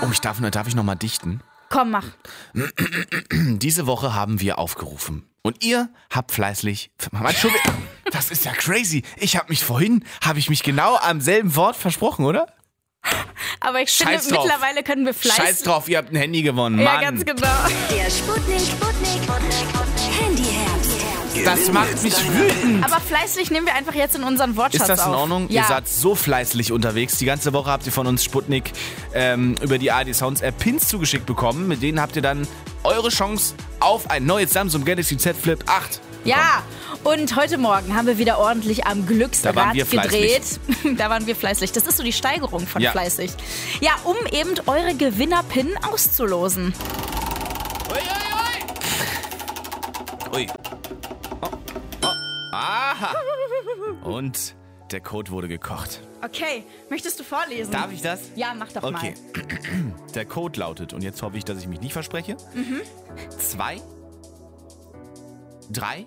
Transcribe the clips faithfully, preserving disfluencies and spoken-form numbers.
Oh, ich darf, darf ich noch mal dichten? Komm, mach. Diese Woche haben wir aufgerufen. Und ihr habt fleißig... Mann, schon wieder- Das ist ja crazy. Ich habe mich vorhin, habe ich mich genau am selben Wort versprochen, oder? Aber ich Scheiß finde, drauf. mittlerweile können wir fleißig... Scheiß drauf, ihr habt ein Handy gewonnen, Ja, Mann. ganz genau. Der Sputnik, Sputnik, Handyherz. Das macht mich wütend. Aber fleißig nehmen wir einfach jetzt in unseren Wortschatz Ist das in auf. Ordnung? Ja. Ihr seid so fleißig unterwegs. Die ganze Woche habt ihr von uns Sputnik ähm, über die A R D Sounds App Pins zugeschickt bekommen. Mit denen habt ihr dann eure Chance auf ein neues Samsung Galaxy Z Flip acht. Ja, und heute Morgen haben wir wieder ordentlich am Glücksrad Da waren wir gedreht. Da waren wir fleißig. Das ist so die Steigerung von Ja. fleißig. Ja, um eben eure Gewinner-Pin auszulosen. Ui, ui, ui. Ui. Oh, oh. Aha. Und der Code wurde gekocht. Okay, möchtest du vorlesen? Darf ich das? Ja, mach doch Okay. Der Code lautet, und jetzt hoffe ich, dass ich mich nicht verspreche. Mhm. Zwei. Drei.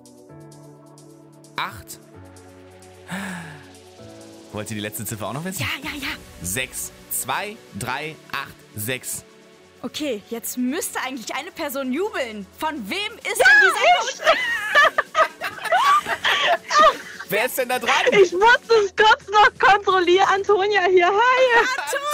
Acht. Wollt ihr die letzte Ziffer auch noch wissen? mal. Ja, ja, ja. Sechs. Zwei, drei, acht, sechs. Okay, jetzt müsste eigentlich eine Person jubeln. Von wem ist denn dieser Code? Wer ist denn da dran? Ich musste es kurz noch kontrollieren. Antonia hier. Hi.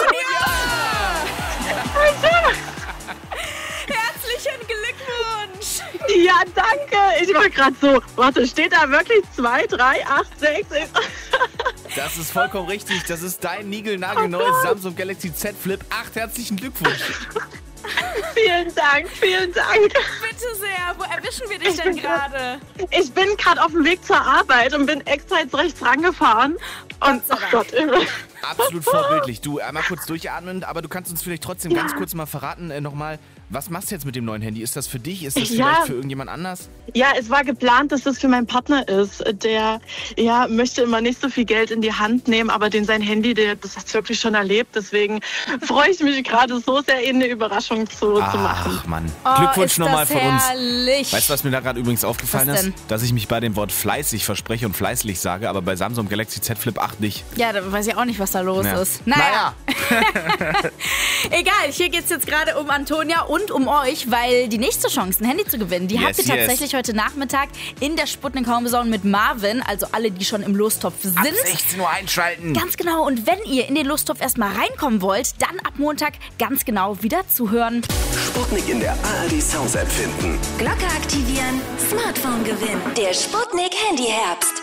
Herzlichen Glückwunsch! Ja, danke. Ich war gerade so. Warte, steht da wirklich zwei, drei, acht, sechs? Das ist vollkommen richtig. Das ist dein niegelnagelneues Samsung Galaxy Z Flip acht. Herzlichen Glückwunsch. Vielen Dank, vielen Dank. Bitte sehr, wo erwischen wir dich denn gerade? Ich bin gerade auf dem Weg zur Arbeit und bin extra jetzt rechts rangefahren. Und, sei ach Dank. Gott, Absolut vorbildlich. Du, einmal kurz durchatmen, aber du kannst uns vielleicht trotzdem ganz kurz mal verraten, äh, nochmal, was machst du jetzt mit dem neuen Handy? Ist das für dich? Ist das Ja. vielleicht für irgendjemand anders? ja, es war geplant, dass das für meinen Partner ist. Der ja, möchte immer nicht so viel Geld in die Hand nehmen, aber den sein Handy, der, das hat wirklich schon erlebt. Deswegen freue ich mich gerade so sehr, ihn eine Überraschung zu, zu machen. Ach Mann, Oh, Glückwunsch ist nochmal das von uns. herrlich. Weißt du, was mir da gerade übrigens aufgefallen Was ist? denn? Dass ich mich bei dem Wort fleißig verspreche und fleißig sage, aber bei Samsung Galaxy Z Flip acht nicht. Ja, da weiß ich auch nicht, was da los Ja. ist. Naja. Egal, hier geht es jetzt gerade um Antonia und um euch, weil die nächste Chance, ein Handy zu gewinnen, die Yes, habt ihr yes. tatsächlich heute Nachmittag in der Sputnik Homezone mit Marvin, also alle, die schon im Lostopf sind. Ab sechzehn Uhr einschalten. Ganz genau, und wenn ihr in den Lostopf erstmal reinkommen wollt, dann ab Montag ganz genau wieder zuhören. Sputnik in der A R D Sounds App finden. Glocke aktivieren, Smartphone gewinnen. Der Sputnik Handyherbst.